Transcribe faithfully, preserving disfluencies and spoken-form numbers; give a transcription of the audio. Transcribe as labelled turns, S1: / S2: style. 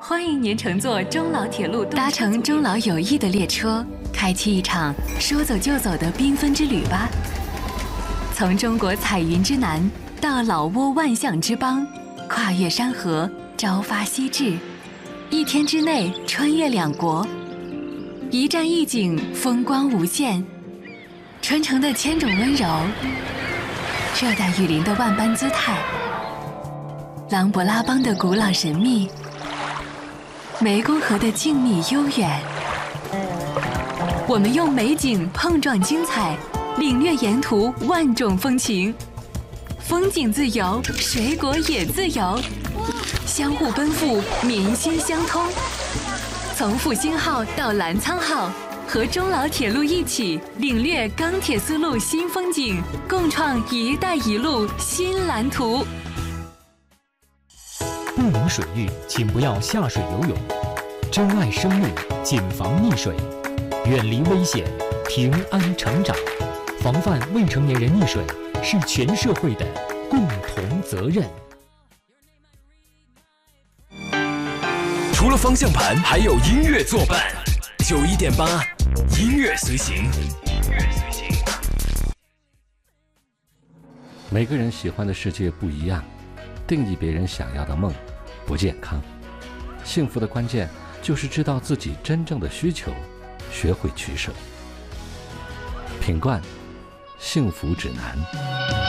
S1: 欢迎您乘坐中老铁路，搭乘中老友谊的列车，开启一场说走就走的缤纷之旅吧。从中国彩云之南到老挝万象之邦，跨越山河，朝发夕至，一天之内穿越两国，一站一景，风光无限。春城的千种温柔，热带雨林的万般姿态，琅勃拉邦的古老神秘，湄公河的静谧悠远。我们用美景碰撞精彩，领略沿途万种风情。风景自由，水果也自由，相互奔赴，民心相通。从复兴号到澜沧号，和中老铁路一起领略钢铁丝路新风景，共创“一带一路”新蓝图。
S2: 不明水域，请不要下水游泳。珍爱生命，谨防溺水，远离危险，平安成长。防范未成年人溺水是全社会的共同责任。
S3: 除了方向盘，还有音乐作伴。九一点八，音乐随行。
S4: 每个人喜欢的世界不一样，定义别人想要的梦不健康。幸福的关键就是知道自己真正的需求，学会取舍。品冠幸福指南。